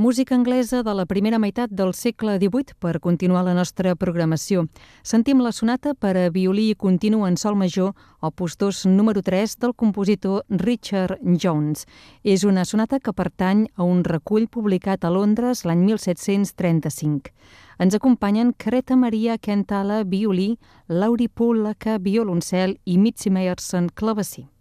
Música anglesa de la primera meitat del segle XVIII per continuar la nostra programació. Sentim la sonata per a violí continu en sol major, opus 2, número 3, del compositor Richard Jones. És una sonata que pertany a un recull publicat a Londres l'any 1735. Ens acompanyen Greta Maria Kentala, violí, Laurie Poolack, violoncel i Mitzi Meyerson, clavecí.